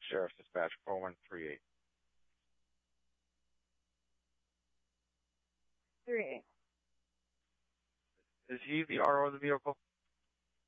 Sheriff's Dispatch 4138. 38. Is he the RO of the vehicle?